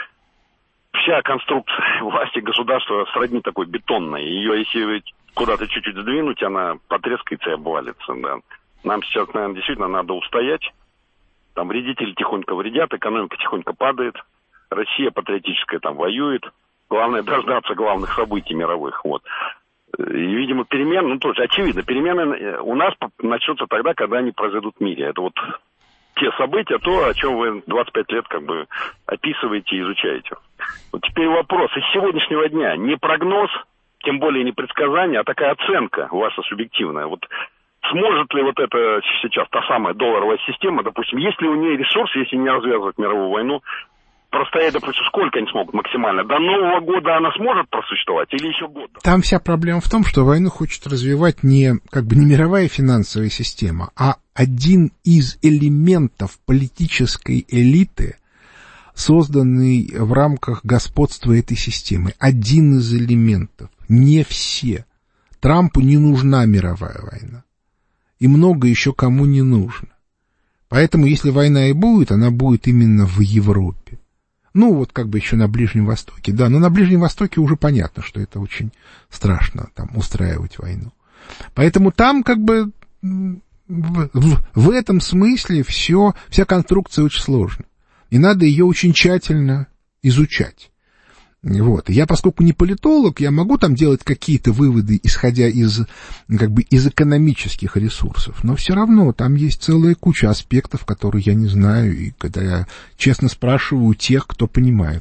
вся конструкция власти государства сродни такой бетонной. Ее, если куда-то чуть-чуть сдвинуть, она потрескается и обвалится. Да. Нам сейчас, наверное, действительно надо устоять. Там вредители тихонько вредят, экономика тихонько падает. Россия патриотическая там воюет. Главное дождаться главных событий мировых. Вот. И, видимо, перемены, ну, тоже очевидно, перемены у нас начнутся тогда, когда они произойдут в мире. Это вот те события, то, о чем вы двадцать пять лет как бы описываете и изучаете. Вот теперь вопрос из сегодняшнего дня. Не прогноз, тем более не предсказание, а такая оценка ваша субъективная. Вот сможет ли вот это сейчас та самая долларовая система, допустим, есть ли у нее ресурсы, если не развязывать мировую войну, простоять, допустим, сколько они смогут максимально? До Нового года она сможет просуществовать или еще год? Там вся проблема в том, что войну хочет развивать не, как бы, не мировая финансовая система, а один из элементов политической элиты, созданный в рамках господства этой системы. Один из элементов. Не все. Трампу не нужна мировая война. И много еще кому не нужно. Поэтому, если война и будет, она будет именно в Европе. Ну, вот как бы еще на Ближнем Востоке. Да, но на Ближнем Востоке уже понятно, что это очень страшно, там, устраивать войну. Поэтому там, как бы, в, в, в этом смысле все, вся конструкция очень сложна. И надо ее очень тщательно изучать. Вот. Я, поскольку не политолог, я могу там делать какие-то выводы, исходя из, как бы, из экономических ресурсов, но все равно там есть целая куча аспектов, которые я не знаю, и когда я честно спрашиваю тех, кто понимает.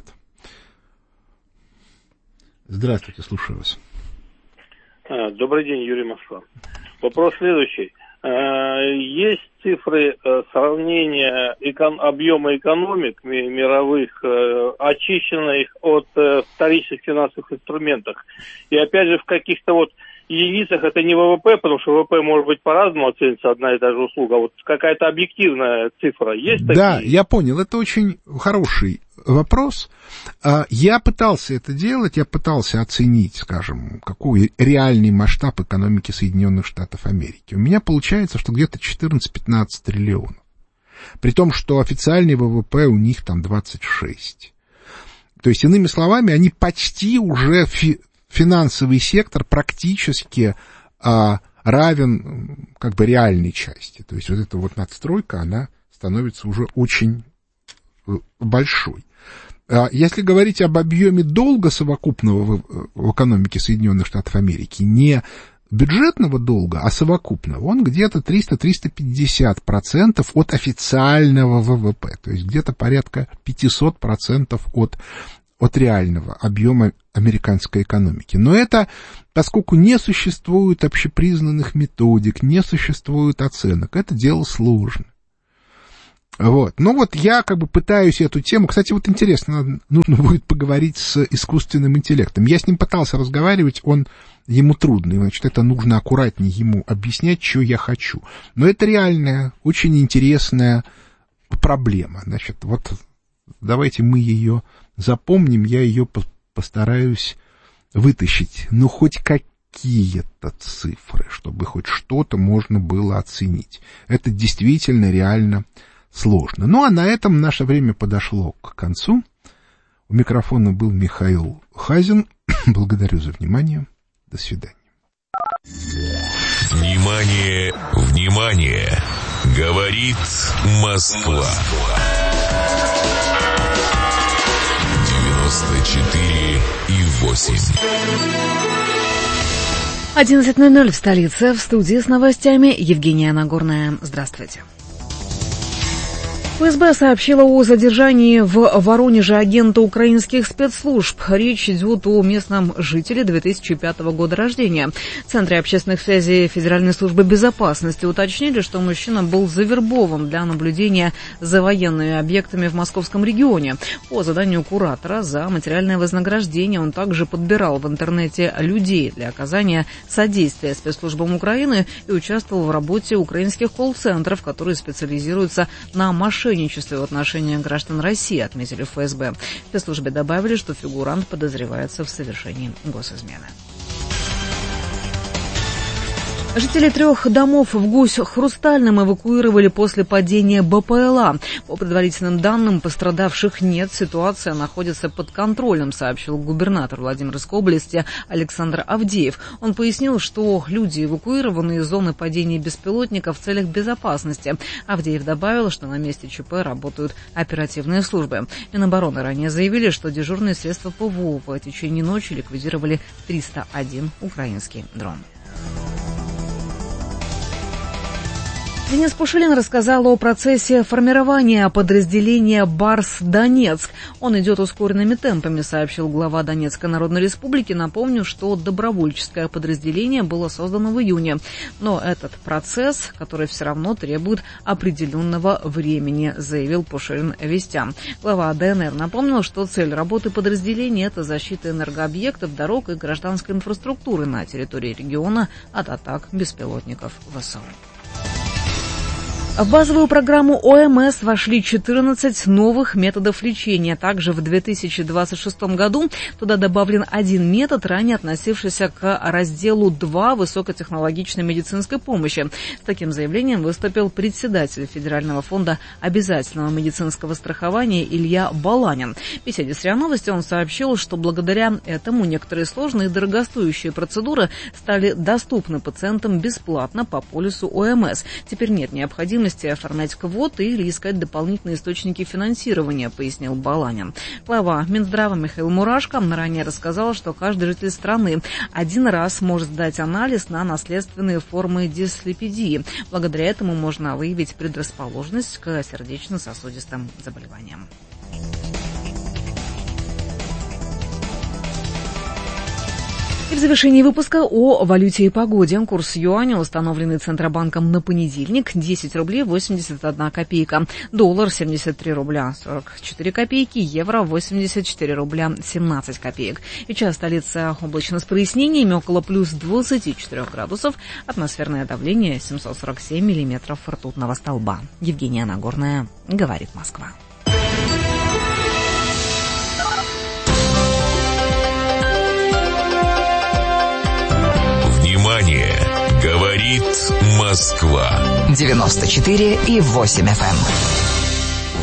Здравствуйте, слушаю вас. Добрый день, Юрий Москва. Вопрос следующий. Есть цифры сравнения экон- объема экономик мировых, очищенных от вторичных финансовых инструментов. И опять же в каких-то вот единицах это не ВВП, потому что ВВП может быть по-разному оценится одна и та же услуга. Вот какая-то объективная цифра есть? Да, такие? Я понял. Это очень хороший вопрос. Я пытался это делать, я пытался оценить, скажем, какой реальный масштаб экономики Соединенных Штатов Америки. У меня получается, что где-то четырнадцать-пятнадцать триллионов. При том, что официальный ВВП у них там двадцать шесть. То есть, иными словами, они почти уже фи- финансовый сектор практически а, равен как бы реальной части. То есть, вот эта вот надстройка, она становится уже очень большой. Если говорить об объеме долга совокупного в, в экономике Соединенных Штатов Америки, не бюджетного долга, а совокупного, он где-то триста - триста пятьдесят процентов от официального ВВП, то есть где-то порядка пятьсот процентов от, от реального объема американской экономики. Но это, поскольку не существует общепризнанных методик, не существует оценок, это дело сложное. Вот. Ну вот я как бы пытаюсь эту тему... Кстати, вот интересно, нужно будет поговорить с искусственным интеллектом. Я с ним пытался разговаривать, он... ему трудно, значит, это нужно аккуратнее ему объяснять, что я хочу. Но это реальная, очень интересная проблема. Значит, вот давайте мы ее запомним, я ее постараюсь вытащить. Ну, хоть какие-то цифры, чтобы хоть что-то можно было оценить. Это действительно реально сложно. Ну, а на этом наше время подошло к концу. У микрофона был Михаил Хазин. Благодарю за внимание. До свидания. Внимание, внимание! Говорит Москва. девяносто четыре и восемь. одиннадцать ноль ноль в столице. В студии с новостями Евгения Нагорная. Здравствуйте. ФСБ сообщила о задержании в Воронеже агента украинских спецслужб. Речь идет о местном жителе две тысячи пятого года рождения. В Центре общественных связей Федеральной службы безопасности уточнили, что мужчина был завербован для наблюдения за военными объектами в московском регионе. По заданию куратора за материальное вознаграждение он также подбирал в интернете людей для оказания содействия спецслужбам Украины и участвовал в работе украинских колл-центров, которые специализируются на мошенничестве в отношении граждан России, отметили в ФСБ. В спецслужбе добавили, что фигурант подозревается в совершении госизмены. Жители трех домов в Гусь-Хрустальном эвакуировали после падения БПЛА. По предварительным данным, пострадавших нет, ситуация находится под контролем, сообщил губернатор Владимирской области Александр Авдеев. Он пояснил, что люди эвакуированы из зоны падения беспилотника в целях безопасности. Авдеев добавил, что на месте ЧП работают оперативные службы. Минобороны ранее заявили, что дежурные средства ПВО по течение ночи ликвидировали триста один украинский дрон. Денис Пушилин рассказал о процессе формирования подразделения «Барс-Донецк». Он идет ускоренными темпами, сообщил глава Донецкой Народной Республики. Напомню, что добровольческое подразделение было создано в июне. Но этот процесс, который все равно требует определенного времени, заявил Пушилин вестям. Глава ДНР напомнил, что цель работы подразделения – это защита энергообъектов, дорог и гражданской инфраструктуры на территории региона от атак беспилотников ВСУ. В базовую программу ОМС вошли четырнадцать новых методов лечения. Также в две тысячи двадцать шестом году туда добавлен один метод, ранее относившийся к разделу два высокотехнологичной медицинской помощи. С таким заявлением выступил председатель Федерального фонда обязательного медицинского страхования Илья Баланин. В беседе с РИА Новости он сообщил, что благодаря этому некоторые сложные и дорогостоящие процедуры стали доступны пациентам бесплатно по полису ОМС. Теперь нет необходимости оформлять квоты или искать дополнительные источники финансирования, пояснил Баланин. Глава Минздрава Михаил Мурашко ранее рассказал, что каждый житель страны один раз может сдать анализ на наследственные формы дислепидии. Благодаря этому можно выявить предрасположенность к сердечно-сосудистым заболеваниям. И в завершении выпуска о валюте и погоде. Курс юаня, установленный Центробанком на понедельник, десять рублей восемьдесят одна копейка. Доллар семьдесят три рубля сорок четыре копейки. Евро восемьдесят четыре рубля семнадцать копеек. Сейчас столица облачно с прояснениями, около плюс двадцати четырёх градусов. Атмосферное давление семьсот сорок семь миллиметров ртутного столба. Евгения Нагорная, говорит Москва. Внимание! Говорит Москва. девяносто четыре и восемь эф эм.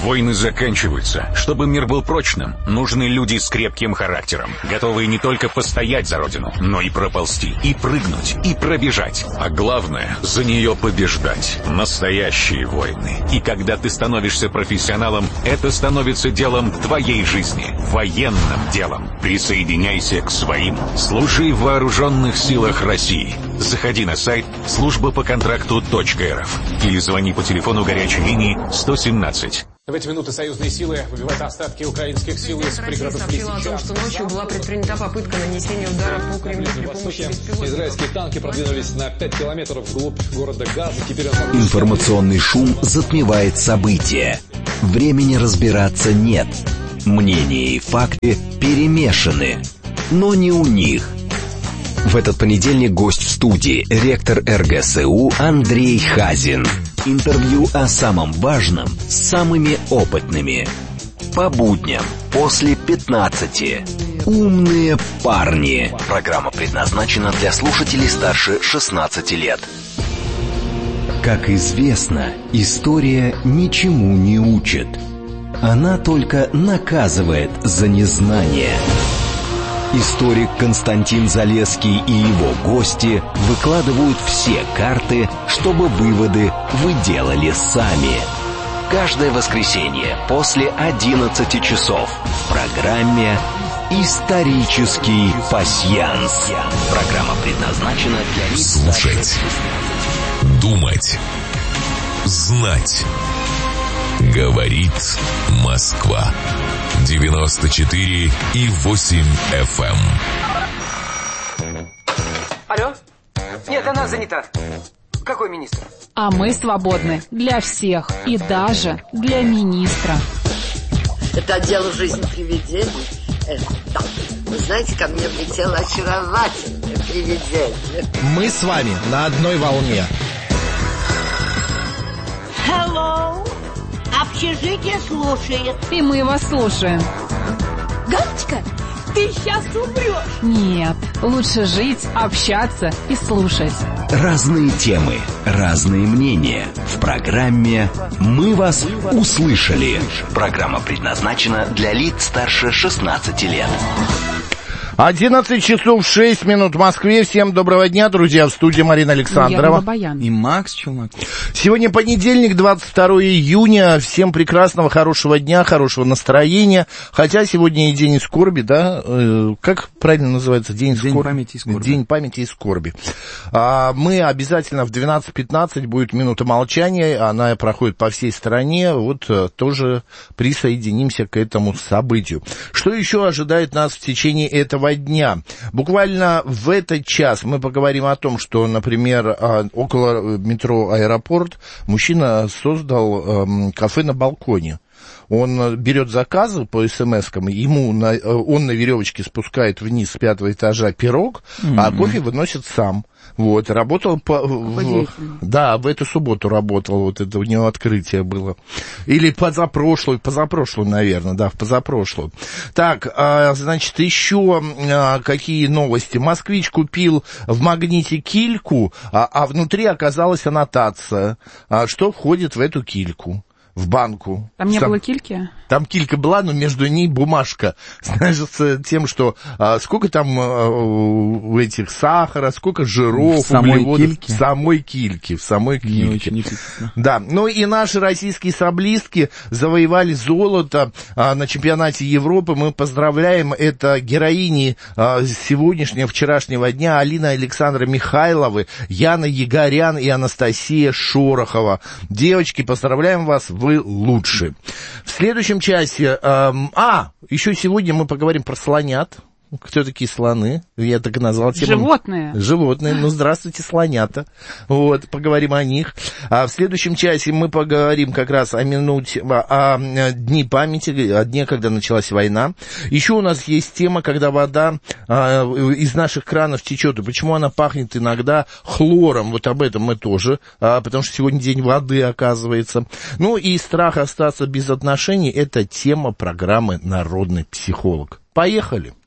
Войны заканчиваются. Чтобы мир был прочным, нужны люди с крепким характером, готовые не только постоять за родину, но и проползти, и прыгнуть, и пробежать. А главное, за нее побеждать. Настоящие воины. И когда ты становишься профессионалом, это становится делом твоей жизни. Военным делом. Присоединяйся к своим. Служи в вооруженных силах России. Заходи на сайт служба по контракту точка эр эф или звони по телефону горячей линии сто семнадцать. В эти минуты союзные силы выбивают остатки украинских сил из пригородов Лисичанска. Россия сообщила о том, что ночью была предпринята попытка нанесения удара по Кремлю при помощи беспилотников. Израильские танки продвинулись на пять километров вглубь города Газа. Теперь информационный шум затмевает события. Времени разбираться нет. Мнения и факты перемешаны. Но не у них. В этот понедельник гость в студии, ректор эр гэ эс у Андрей Хазин. Интервью о самом важном с самыми опытными. По будням после пятнадцати. Умные парни. Программа предназначена для слушателей старше шестнадцати лет. Как известно, история ничему не учит. Она только наказывает за незнание. Историк Константин Залесский и его гости выкладывают все карты, чтобы выводы вы делали сами. Каждое воскресенье после одиннадцати часов в программе «Исторический пасьянс». Программа предназначена для... Слушать, думать, знать. Говорит Москва. девяносто четыре и восемь эф эм. Алло? Нет, она занята. Какой министр? А мы свободны для всех и даже для министра. Это отдел «Жизнь привидений». Это, вы знаете, ко мне влетело очаровательное привидение. Мы с вами на одной волне. Hello. Общежитие слушает. И мы вас слушаем. Галочка, ты сейчас умрешь. Нет, лучше жить, общаться и слушать. Разные темы, разные мнения. В программе «Мы вас услышали». Программа предназначена для лиц старше шестнадцати лет. одиннадцать часов шесть минут в Москве. Всем доброго дня, друзья. В студии Марина Александрова. И Макс Челноков. Сегодня понедельник, двадцать второе июня. Всем прекрасного, хорошего дня, хорошего настроения. Хотя сегодня и день скорби, да? Э, как правильно называется? День, день скор... памяти и скорби. День памяти и скорби. А, мы обязательно в двенадцать пятнадцать будет минута молчания. Она проходит по всей стране. Вот тоже присоединимся к этому событию. Что еще ожидает нас в течение этого дня? Буквально в этот час мы поговорим о том, что, например, около метро «Аэропорт» мужчина создал кафе на балконе. Он берет заказы по смс-кам, ему на, он на веревочке спускает вниз с пятого этажа пирог, mm-hmm. а кофе выносит сам. Вот, работал по... В, да, в эту субботу работал, вот это у него открытие было. Или позапрошлую, позапрошлую, наверное, да, в позапрошлую. Так, а, значит, еще а, какие новости. Москвич купил в Магните кильку, а, а внутри оказалась аннотация, а, что входит в эту кильку. В банку. Там не Сам... было кильки? Там килька была, но между ней бумажка. Знаешь, с тем, что а, сколько там а, у этих сахара, сколько жиров, в самой углеводов. кильке? В самой кильке. В самой кильке. Не очень аппетитно. Да. Ну и наши российские саблистки завоевали золото а, на чемпионате Европы. Мы поздравляем. Это героини а, сегодняшнего, вчерашнего дня. Алина и Александра Михайловы, Яна Егорян и Анастасия Шорохова. Девочки, поздравляем вас. Вы лучше. В следующем часе... Эм, а, еще сегодня мы поговорим про слонят. Кто такие слоны? Я так и назвал тему. Животные. Животные. Ну, здравствуйте, слонята. Вот, поговорим о них. А в следующем часе мы поговорим как раз о минуте, о, о дне памяти, о дне, когда началась война. Еще у нас есть тема, когда вода а, из наших кранов течет. И почему она пахнет иногда хлором. Вот об этом мы тоже. А, потому что сегодня день воды, оказывается. Ну, и страх остаться без отношений — это тема программы «Народный психолог». Поехали.